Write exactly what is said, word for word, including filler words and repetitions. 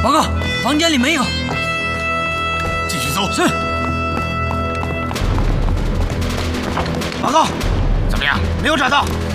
报告，房间里没有。 继续搜。 是。 报告，怎么样？没有找到。